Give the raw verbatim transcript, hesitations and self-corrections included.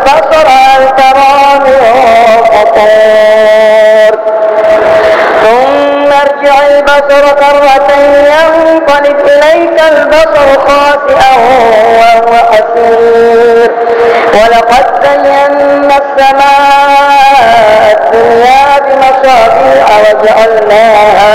البصر هل ترى من فطور ثم ارجع البصر كرتين ينقلب إليك البصر خاسئا وهو حسير ولقد زينا السماء الدنيا بمصابيح وجعلناها